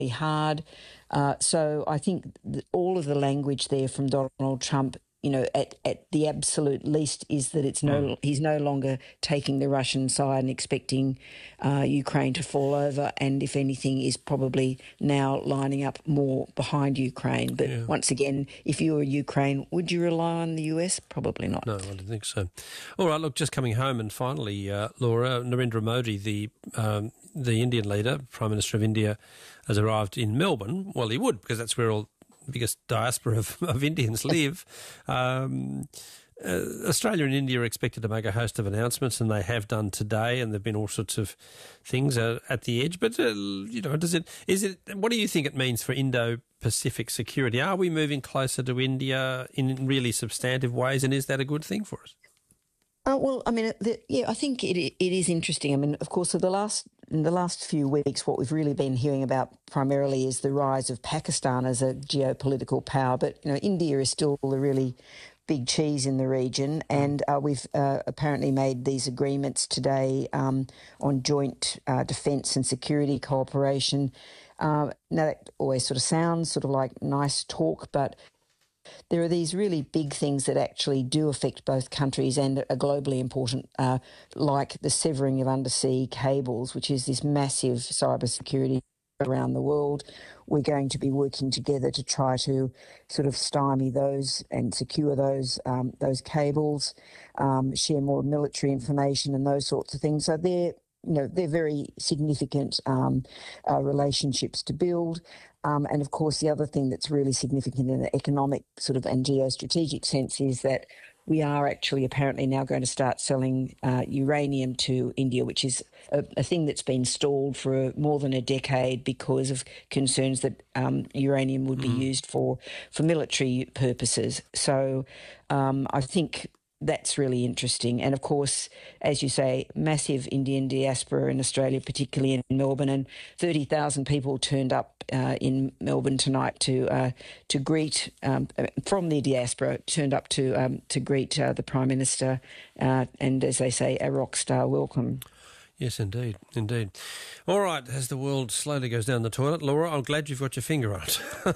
hard. So I think all of the language there from Donald Trump, at the absolute least, is that he's no longer taking the Russian side and expecting Ukraine to fall over, and if anything, is probably now lining up more behind Ukraine. But once again, if you were Ukraine, would you rely on the US? Probably not. No, I don't think so. All right, look, just coming home, and finally, Laura, Narendra Modi, the Indian leader, Prime Minister of India, has arrived in Melbourne. Well, he would, because that's where all the biggest diaspora of Indians live. Australia and India are expected to make a host of announcements, and they have done today, and there have been all sorts of things at the edge. But, what do you think it means for Indo-Pacific security? Are we moving closer to India in really substantive ways, and is that a good thing for us? Well, I mean, I think it is interesting. I mean, of course, in the last few weeks, what we've really been hearing about primarily is the rise of Pakistan as a geopolitical power. But, India is still the really big cheese in the region. And we've apparently made these agreements today on joint defence and security cooperation. Now, that always sort of sounds sort of like nice talk, but there are these really big things that actually do affect both countries and are globally important, like the severing of undersea cables, which is this massive cybersecurity around the world. We're going to be working together to try to sort of stymie those and secure those cables, share more military information and those sorts of things. So they're very significant relationships to build. And of course, the other thing that's really significant in the economic sort of and geostrategic sense is that we are actually apparently now going to start selling uranium to India, which is a thing that's been stalled for more than a decade because of concerns that uranium would be used for military purposes. So I think that's really interesting. And of course, as you say, massive Indian diaspora in Australia, particularly in Melbourne, and 30,000 people turned up in Melbourne tonight to greet, from the diaspora, turned up to greet the Prime Minister, and as they say, a rock star welcome. Yes, indeed. All right, as the world slowly goes down the toilet, Laura, I'm glad you've got your finger on it.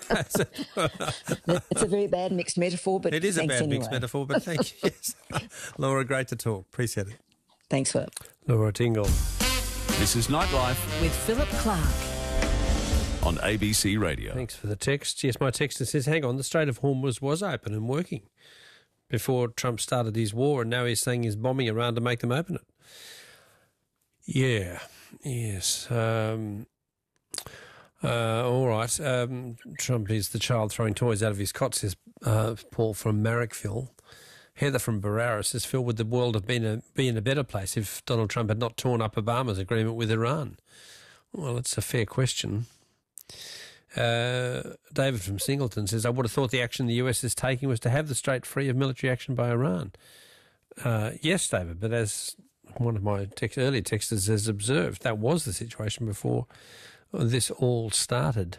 It's a very bad mixed metaphor, but it is a bad anyway. Mixed metaphor, but thank you. Yes. Laura, great to talk. Appreciate it. Thanks, Philip. Laura Tingle. This is Nightlife with Philip Clark on ABC Radio. Thanks for the text. Yes, my texter says, hang on, the Strait of Hormuz was open and working before Trump started his war, and now he's saying he's bombing Iran to make them open it. Yeah, yes. All right. Trump is the child throwing toys out of his cot, says Paul from Marrickville. Heather from Barara says, Phil, would the world have be in a better place if Donald Trump had not torn up Obama's agreement with Iran? Well, it's a fair question. David from Singleton says, I would have thought the action the US is taking was to have the strait free of military action by Iran. Yes, David, but as one of my earlier texters has observed, that was the situation before this all started.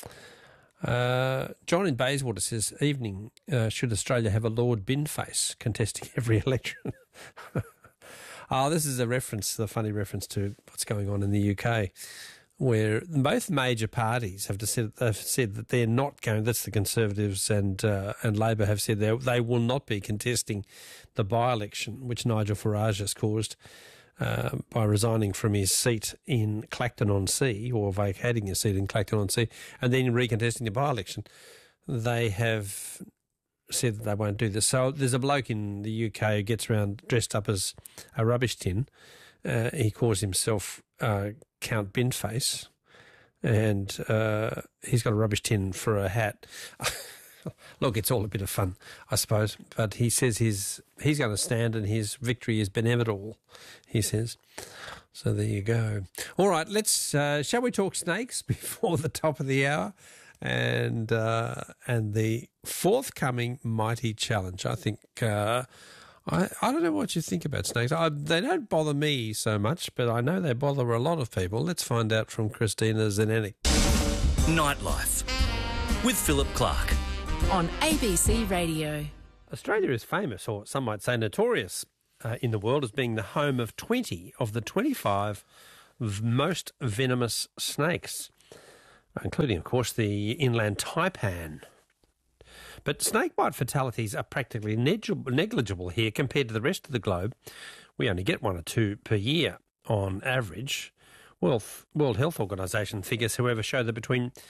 John in Bayswater says, evening, should Australia have a Lord Binface contesting every election? This is a funny reference to what's going on in the UK, where both major parties have said that they're not going. That's the Conservatives and Labor have said they will not be contesting the by-election, which Nigel Farage has caused by resigning from his seat in Clacton-on-Sea, or vacating his seat in Clacton-on-Sea, and then recontesting the by-election. They have said that they won't do this. So there's a bloke in the UK who gets around dressed up as a rubbish tin. He calls himself Count Binface, and he's got a rubbish tin for a hat. Look, it's all a bit of fun, I suppose, but he says he's going to stand and his victory is inevitable, he says. So there you go. All right, let's shall we talk snakes before the top of the hour and the forthcoming Mighty Challenge. I think I don't know what you think about snakes. They don't bother me so much, but I know they bother a lot of people. Let's find out from Christina Zenenik. Nightlife with Philip Clark on ABC Radio. Australia is famous, or some might say notorious, in the world as being the home of 20 of the 25 most venomous snakes. including, of course, the inland taipan. But snakebite fatalities are practically negligible here compared to the rest of the globe. We only get 1 or 2 per year on average. World Health Organization figures, however, show that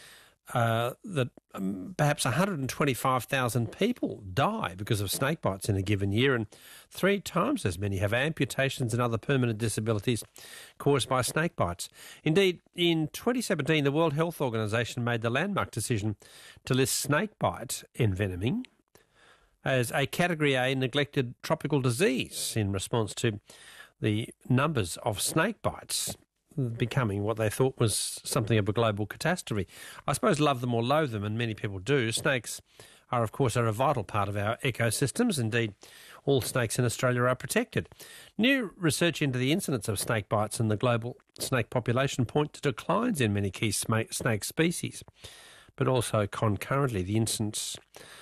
perhaps 125,000 people die because of snake bites in a given year, and 3 times as many have amputations and other permanent disabilities caused by snake bites. Indeed, in 2017, the World Health Organization made the landmark decision to list snake bite envenoming as a Category A neglected tropical disease in response to the numbers of snake bites becoming what they thought was something of a global catastrophe. I suppose love them or loathe them, and many people do. Snakes are, of course, a vital part of our ecosystems. Indeed, all snakes in Australia are protected. New research into the incidence of snake bites in the global snake population point to declines in many key snake species, but also concurrently the incidence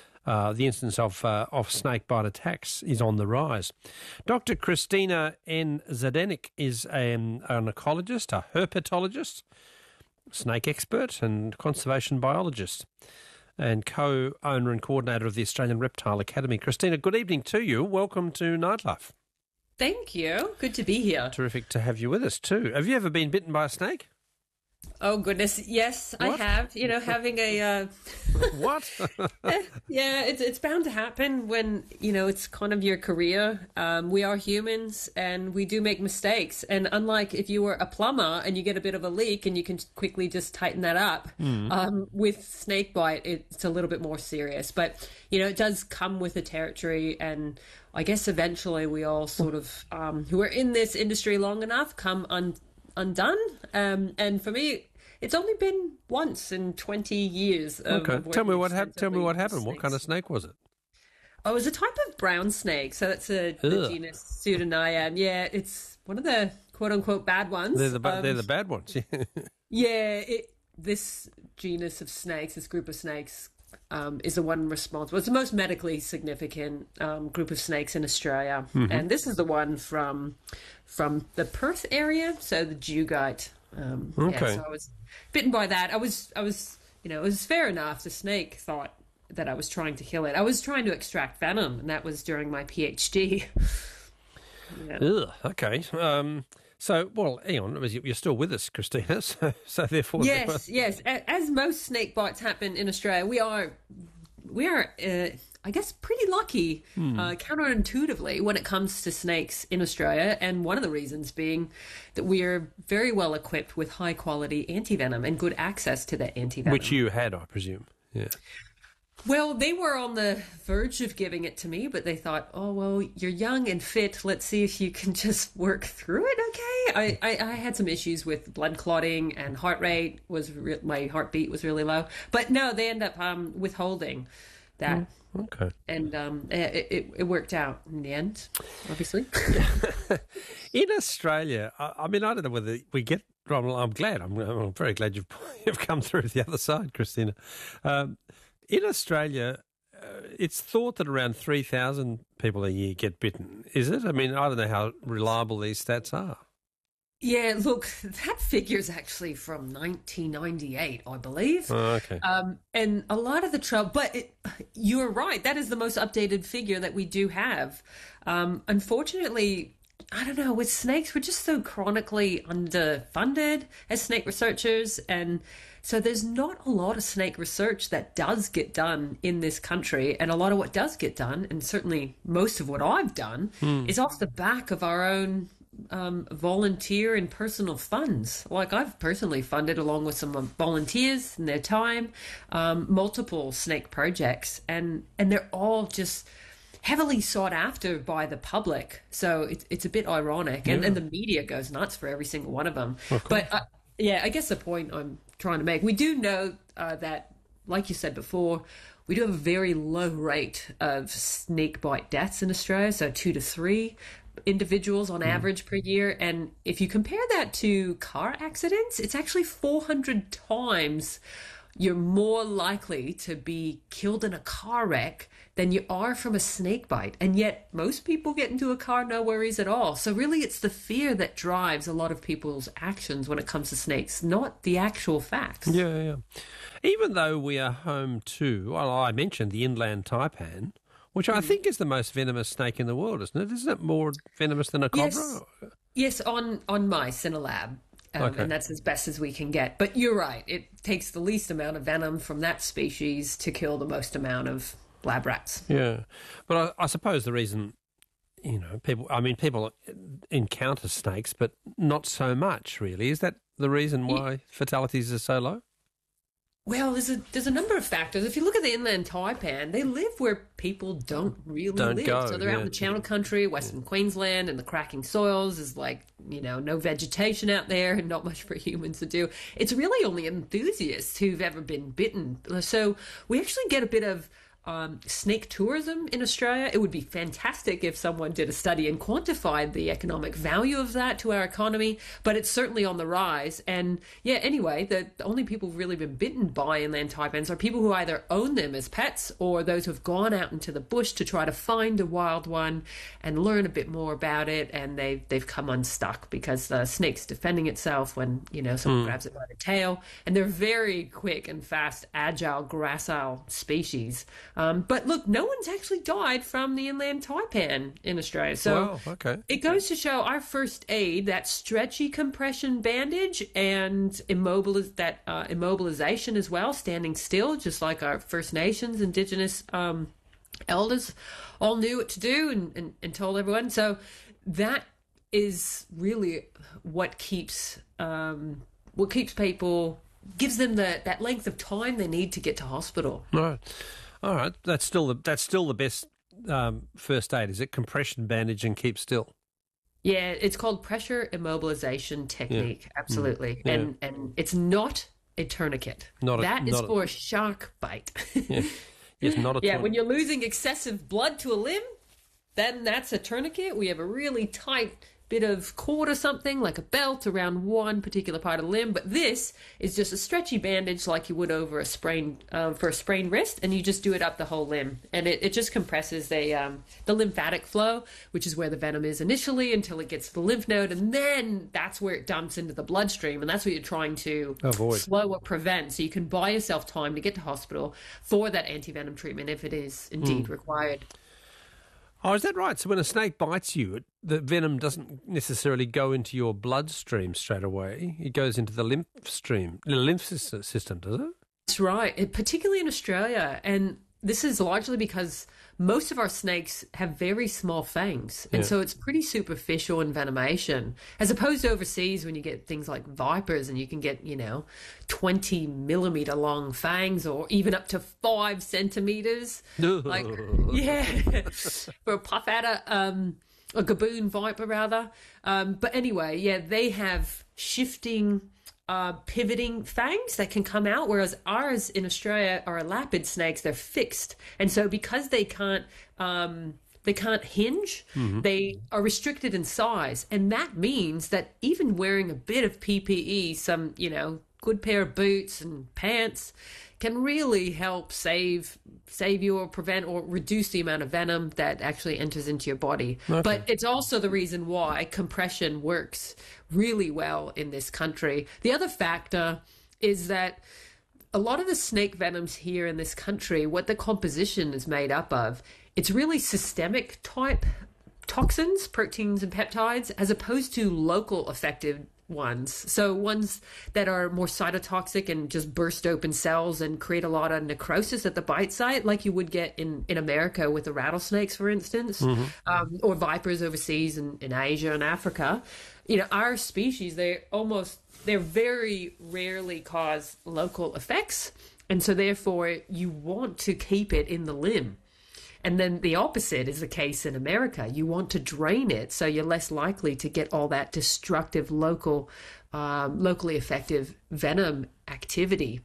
of snake bite attacks is on the rise. Dr. Christina N. Zdenek is an ecologist, a herpetologist, snake expert and conservation biologist, and co-owner and coordinator of the Australian Reptile Academy. Christina, good evening to you. Welcome to Nightlife. Thank you. Good to be here. Terrific to have you with us too. Have you ever been bitten by a snake? Oh, goodness. Yes, what? I have. You know, having a... What? Yeah, it's bound to happen when, you know, it's kind of your career. We are humans and we do make mistakes. And unlike if you were a plumber and you get a bit of a leak and you can quickly just tighten that up, with snake bite, it's a little bit more serious. But, you know, it does come with the territory, and I guess eventually we all sort of, who are in this industry long enough, come undone. And for me, it's only been once in 20 years. Okay, tell me what happened. What kind of snake was it? Oh, it was a type of brown snake. So that's the genus Pseudonaian. Yeah, it's one of the quote-unquote bad ones. They're the bad ones. Yeah, this genus of snakes, this group of snakes, is the one responsible. It's the most medically significant group of snakes in Australia, and this is the one from the Perth area, so the Dugite. Okay. Yeah, so I was bitten by that. I was, you know, it was fair enough. The snake thought that I was trying to kill it. I was trying to extract venom, and that was during my PhD. Yeah. Ugh, okay. So, well, hang on, you're still with us, Christina, so therefore... Yes. As most snake bites happen in Australia, we are, I guess, pretty lucky, counterintuitively, when it comes to snakes in Australia, and one of the reasons being that we are very well equipped with high-quality antivenom and good access to that antivenom. Which you had, I presume, yeah. Well, they were on the verge of giving it to me, but they thought, oh, well, you're young and fit. Let's see if you can just work through it, okay? I had some issues with blood clotting, and heart rate my heartbeat was really low. But no, they end up withholding that. Okay. And it worked out in the end, obviously. In Australia, I mean, I don't know whether we get... I'm glad. I'm very glad you've come through to the other side, Christina. In Australia, it's thought that around 3,000 people a year get bitten. Is it? I mean, I don't know how reliable these stats are. Yeah, look, that figure's actually from 1998, I believe. Oh, okay. And a lot of the trouble, but you're right, that is the most updated figure that we do have. Unfortunately, I don't know, with snakes, we're just so chronically underfunded as snake researchers, and so there's not a lot of snake research that does get done in this country, and a lot of what does get done, and certainly most of what I've done, is off the back of our own volunteer and personal funds. Like, I've personally funded, along with some volunteers and their time, multiple snake projects, and they're all just heavily sought after by the public. So it's a bit ironic, and the media goes nuts for every single one of them. But I guess the point I'm trying to make, we do know that, like you said before, we do have a very low rate of snake bite deaths in Australia, so 2 to 3 individuals on average per year. And if you compare that to car accidents, it's actually 400 times you're more likely to be killed in a car wreck than you are from a snake bite. And yet most people get into a car, no worries at all. So really it's the fear that drives a lot of people's actions when it comes to snakes, not the actual facts. Yeah. Even though we are home to, well, I mentioned the inland taipan, which I think is the most venomous snake in the world, isn't it? Isn't it more venomous than a cobra? Yes, on mice in a lab. Okay. And that's as best as we can get. But you're right. It takes the least amount of venom from that species to kill the most amount of lab rats. Yeah. But I suppose the reason, people encounter snakes, but not so much, really. Is that the reason why fatalities are so low? Well, there's a number of factors. If you look at the inland taipan, they live where people don't really live. Go, so they're out in the Channel Country, Western Queensland, and the cracking soils is like, no vegetation out there and not much for humans to do. It's really only enthusiasts who've ever been bitten. So we actually get a bit of snake tourism in Australia. It would be fantastic if someone did a study and quantified the economic value of that to our economy, but it's certainly on the rise. And anyway, the only people who've really been bitten by inland taipans are people who either own them as pets or those who've gone out into the bush to try to find a wild one and learn a bit more about it, and they've come unstuck because the snake's defending itself when someone grabs it by the tail. And they're very quick and fast, agile, gracile species. But look, no one's actually died from the inland taipan in Australia. So It goes to show our first aid, that stretchy compression bandage and immobilization as well, standing still, just like our First Nations, Indigenous elders all knew what to do and told everyone. So that is really what keeps people, gives them that length of time they need to get to hospital. Right. All right, that's still the best first aid, is it? Compression bandage and keep still. Yeah, it's called pressure immobilization technique. Yeah. Absolutely, and it's not a tourniquet. That is for a shark bite. Yes, not a tourniquet. When you're losing excessive blood to a limb, then that's a tourniquet. We have a really tight bit of cord or something, like a belt, around one particular part of the limb. But this is just a stretchy bandage like you would over a sprained for a sprained wrist, and you just do it up the whole limb, and it just compresses the lymphatic flow, which is where the venom is initially, until it gets to the lymph node, and then that's where it dumps into the bloodstream, and that's what you're trying to avoid, slow or prevent, so you can buy yourself time to get to hospital for that anti-venom treatment if it is indeed required. Oh, is that right? So when a snake bites you, the venom doesn't necessarily go into your bloodstream straight away. It goes into the lymph system, does it? That's right, particularly in Australia. And this is largely because most of our snakes have very small fangs. And so it's pretty superficial in venomation, as opposed to overseas when you get things like vipers and you can get, 20 millimeter long fangs, or even up to 5 centimeters. For a puff adder, a gaboon viper rather. But anyway, they have shifting, pivoting fangs that can come out, whereas ours in Australia are elapid snakes. They're fixed, and so because they can't hinge, they are restricted in size, and that means that even wearing a bit of PPE, some good pair of boots and pants, can really help save you or prevent or reduce the amount of venom that actually enters into your body. Okay. But it's also the reason why compression works really well in this country. The other factor is that a lot of the snake venoms here in this country, what the composition is made up of, it's really systemic type toxins, proteins and peptides, as opposed to local effective ones. So ones that are more cytotoxic and just burst open cells and create a lot of necrosis at the bite site, like you would get in America with the rattlesnakes, for instance, or vipers overseas in Asia and Africa. Our species, they're very rarely cause local effects. And so therefore you want to keep it in the limb. And then the opposite is the case in America. You want to drain it, so you're less likely to get all that destructive locally effective venom activity.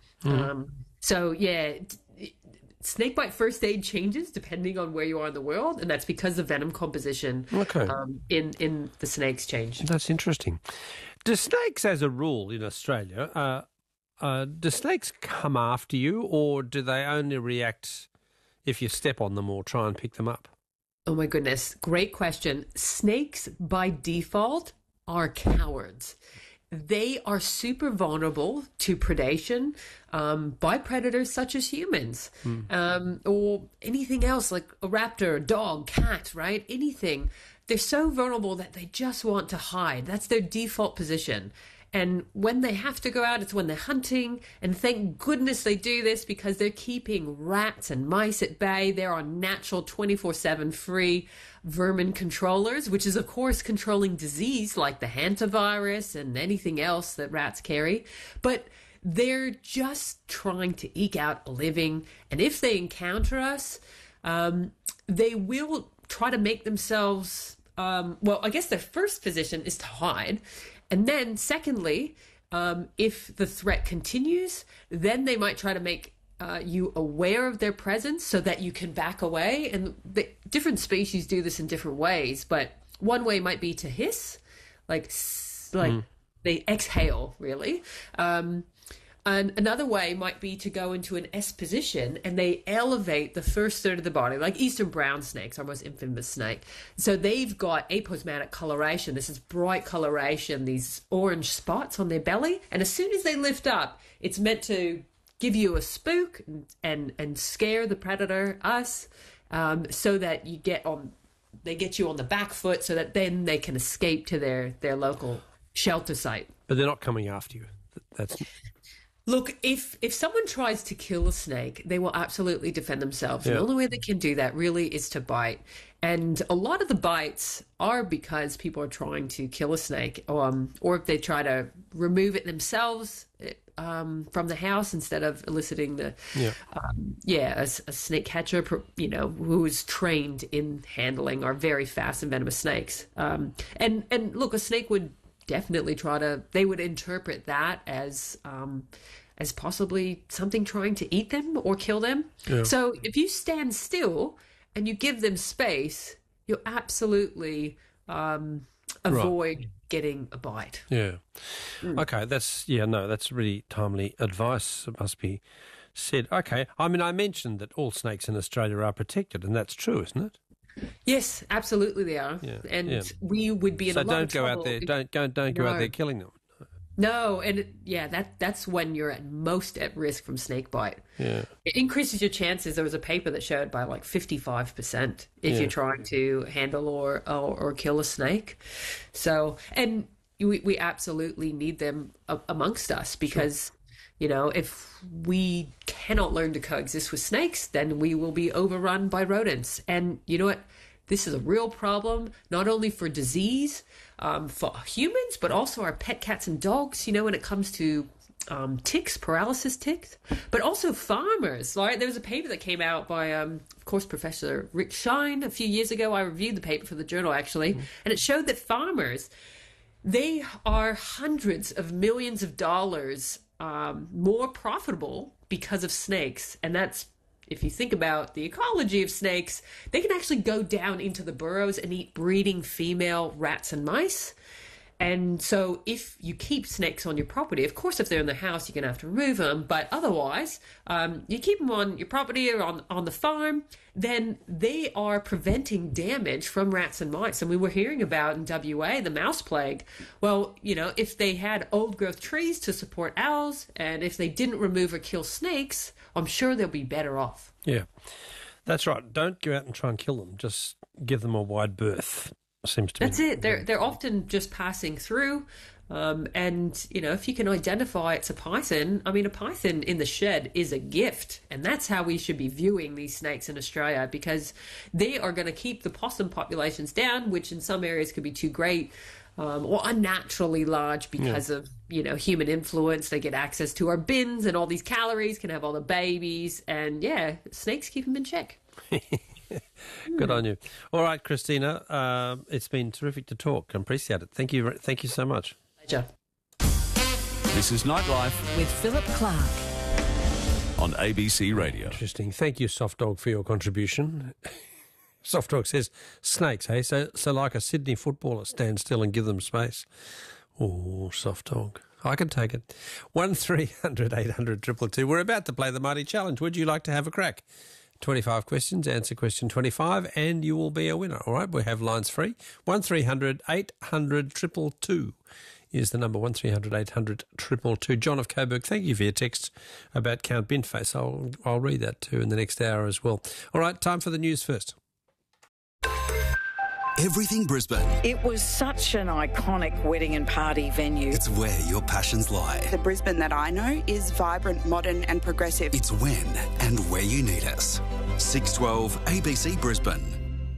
Snakebite first aid changes depending on where you are in the world, and that's because the venom composition in the snakes change. That's interesting. Do snakes, as a rule in Australia, Do snakes come after you, or do they only react if you step on them or try and pick them up? Oh my goodness, great question. Snakes by default are cowards. They are super vulnerable to predation by predators such as humans or anything else like a raptor, a dog, cat, right? Anything. They're so vulnerable that they just want to hide. That's their default position. And when they have to go out, it's when they're hunting. And thank goodness they do this because they're keeping rats and mice at bay. They're on natural 24/7 free vermin controllers, which is, of course, controlling disease like the hantavirus and anything else that rats carry. But they're just trying to eke out a living. And if they encounter us, they will try to make themselves, well, I guess their first position is to hide. And then secondly, if the threat continues, then they might try to make you aware of their presence so that you can back away. And different species do this in different ways. But one way might be to hiss, like they exhale, really. And another way might be to go into an S position and they elevate the first third of the body, like eastern brown snakes, our most infamous snake. So they've got aposematic coloration. This is bright coloration, these orange spots on their belly. And as soon as they lift up, it's meant to give you a spook and scare the predator, us, so that they get you on the back foot so that then they can escape to their local shelter site. But they're not coming after you. That's... Look, if someone tries to kill a snake, they will absolutely defend themselves. Yeah. The only way they can do that really is to bite. And a lot of the bites are because people are trying to kill a snake, or if they try to remove it themselves from the house instead of eliciting a snake catcher, who is trained in handling our very fast and venomous snakes. And look, a snake would definitely they would interpret that as possibly something trying to eat them or kill them. Yeah. So if you stand still and you give them space, you'll absolutely avoid getting a bite. Yeah. Okay, that's really timely advice, it must be said. Okay, I mean, I mentioned that all snakes in Australia are protected, and that's true, isn't it? Yes, absolutely they are. Yeah, and we would be in a lot of trouble. So don't go out there killing them. No, and that's when you're at most at risk from snake bite. Yeah. It increases your chances. There was a paper that showed by like 55% if you're trying to handle or kill a snake. So, and we absolutely need them amongst us because, if we cannot learn to coexist with snakes, then we will be overrun by rodents. And you know what? This is a real problem, not only for disease, for humans, but also our pet cats and dogs, when it comes to ticks, paralysis ticks, but also farmers, right? There was a paper that came out by, of course, Professor Rick Shine a few years ago. I reviewed the paper for the journal, actually, and it showed that farmers, they are hundreds of millions of dollars more profitable because of snakes. And that's, if you think about the ecology of snakes, they can actually go down into the burrows and eat breeding female rats and mice. And so if you keep snakes on your property, of course, if they're in the house, you're going to have to remove them. But otherwise, you keep them on your property or on the farm, then they are preventing damage from rats and mice. And we were hearing about in WA, the mouse plague. Well, if they had old growth trees to support owls, and if they didn't remove or kill snakes, I'm sure they'll be better off. Yeah, that's right. Don't go out and try and kill them. Just give them a wide berth. That's it. They're often just passing through. And, if you can identify it's a python, a python in the shed is a gift. And that's how we should be viewing these snakes in Australia, because they are going to keep the possum populations down, which in some areas could be too great or unnaturally large because of, human influence. They get access to our bins and all these calories, can have all the babies. And, snakes keep them in check. Good on you. All right, Christina, it's been terrific to talk. I appreciate it. Thank you so much. Pleasure. This is Nightlife with Philip Clark on ABC Radio. Interesting. Thank you, Soft Dog, for your contribution. Soft Dog says snakes, hey? So like a Sydney footballer, stand still and give them space. Oh, Soft Dog. I can take it. 1300 800 222. We're about to play the Mighty Challenge. Would you like to have a crack? 25 questions, answer question 25, and you will be a winner. All right, we have lines free. 1300 800 222 is the number, 1300 800 222. John of Coburg, thank you for your text about Count Bintface. I'll read that too in the next hour as well. All right, time for the news first. Everything Brisbane. It was such an iconic wedding and party venue. It's where your passions lie. The Brisbane that I know is vibrant, modern and progressive. It's when and where you need us. 612 ABC Brisbane.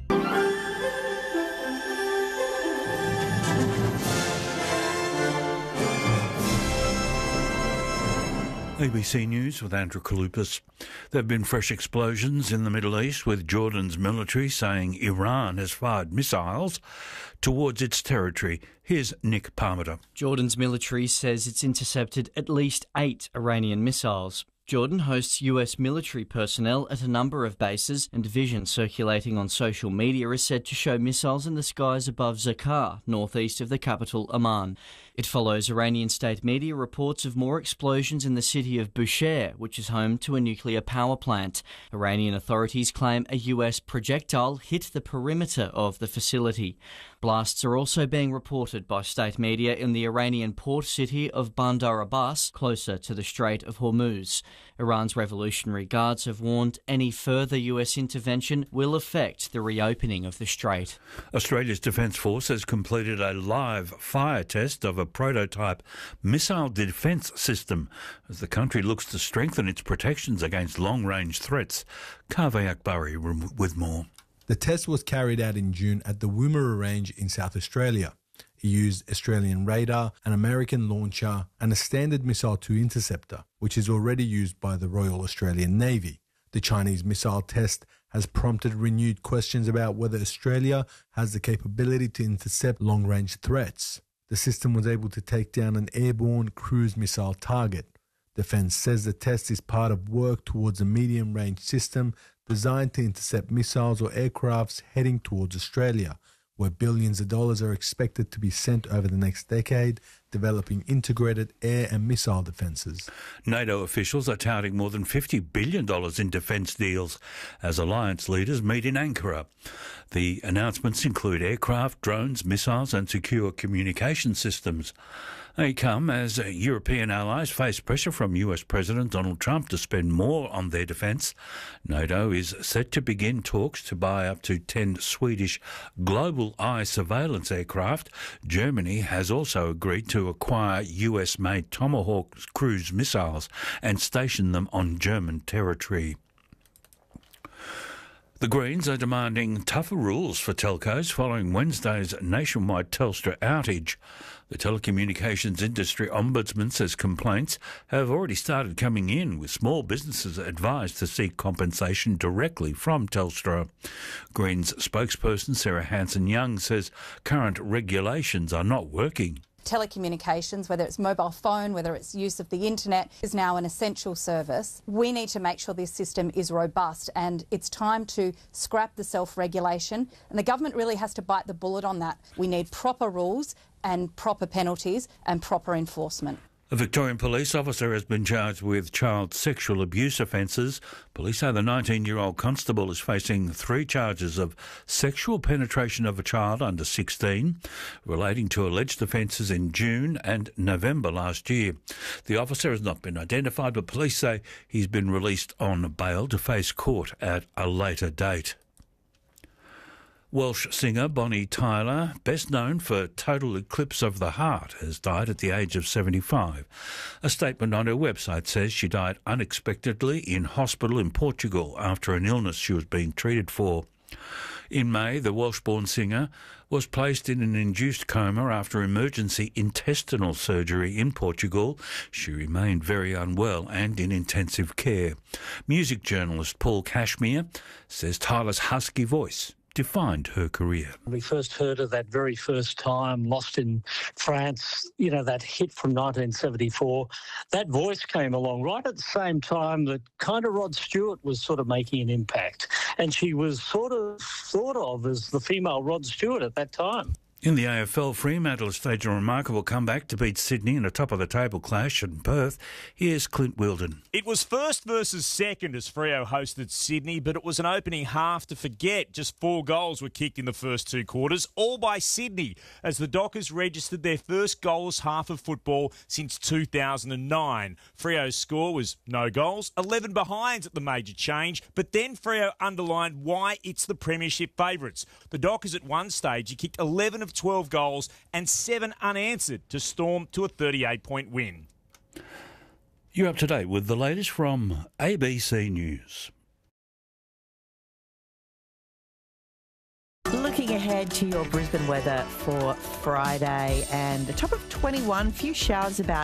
ABC News with Andrew Kalupas. There have been fresh explosions in the Middle East, with Jordan's military saying Iran has fired missiles towards its territory. Here's Nick Parmiter. Jordan's military says it's intercepted at least 8 Iranian missiles. Jordan hosts US military personnel at a number of bases, and vision circulating on social media is said to show missiles in the skies above Zakar, northeast of the capital Amman. It follows Iranian state media reports of more explosions in the city of Bushehr, which is home to a nuclear power plant. Iranian authorities claim a US projectile hit the perimeter of the facility. Blasts are also being reported by state media in the Iranian port city of Bandar Abbas, closer to the Strait of Hormuz. Iran's Revolutionary Guards have warned any further US intervention will affect the reopening of the strait. Australia's Defence Force has completed a live fire test of a prototype missile defence system as the country looks to strengthen its protections against long-range threats. Kaveh Akbari with more. The test was carried out in June at the Woomera Range in South Australia. It used Australian radar, an American launcher and a Standard Missile-2 interceptor, which is already used by the Royal Australian Navy. The Chinese missile test has prompted renewed questions about whether Australia has the capability to intercept long-range threats. The system was able to take down an airborne cruise missile target. Defence says the test is part of work towards a medium-range system designed to intercept missiles or aircrafts heading towards Australia, where billions of dollars are expected to be sent over the next decade, developing integrated air and missile defences. NATO officials are touting more than $50 billion in defence deals as alliance leaders meet in Ankara. The announcements include aircraft, drones, missiles and secure communication systems. They come as European allies face pressure from US President Donald Trump to spend more on their defence. NATO is set to begin talks to buy up to 10 Swedish Global Eye surveillance aircraft. Germany has also agreed to acquire US-made Tomahawk cruise missiles and station them on German territory. The Greens are demanding tougher rules for telcos following Wednesday's nationwide Telstra outage. The telecommunications industry ombudsman says complaints have already started coming in, with small businesses advised to seek compensation directly from Telstra. Greens spokesperson Sarah Hanson-Young says current regulations are not working. Telecommunications, whether it's mobile phone, whether it's use of the internet, is now an essential service. We need to make sure this system is robust, and it's time to scrap the self-regulation, and the government really has to bite the bullet on that. We need proper rules and proper penalties and proper enforcement. A Victorian police officer has been charged with child sexual abuse offences. Police say the 19-year-old constable is facing 3 charges of sexual penetration of a child under 16, relating to alleged offences in June and November last year. The officer has not been identified, but police say he's been released on bail to face court at a later date. Welsh singer Bonnie Tyler, best known for Total Eclipse of the Heart, has died at the age of 75. A statement on her website says she died unexpectedly in hospital in Portugal after an illness she was being treated for. In May, the Welsh-born singer was placed in an induced coma after emergency intestinal surgery in Portugal. She remained very unwell and in intensive care. Music journalist Paul Cashmere says Tyler's husky voice defined her career. We first heard of that very first time, Lost in France, that hit from 1974. That voice came along right at the same time that kind of Rod Stewart was sort of making an impact. And she was sort of thought of as the female Rod Stewart at that time. In the AFL, Fremantle staged a remarkable comeback to beat Sydney in a top-of-the-table clash in Perth. Here's Clint Wilden. It was first versus second as Freo hosted Sydney, but it was an opening half to forget. Just 4 goals were kicked in the first 2 quarters, all by Sydney, as the Dockers registered their first goalless half of football since 2009. Freo's score was no goals, 11 behinds at the major change, but then Freo underlined why it's the premiership favourites. The Dockers at one stage had kicked 11 of 12 goals and 7 unanswered to storm to a 38-point win. You're up to date with the latest from ABC News. Looking ahead to your Brisbane weather for Friday, and a top of 21, few showers about